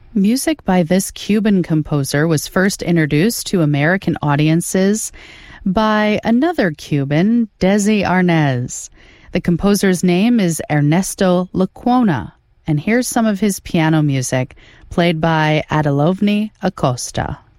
Music by this Cuban composer was first introduced to American audiences by another Cuban, Desi Arnaz. The composer's name is Ernesto Lecuona, and here's some of his piano music, played by Adelovny Acosta.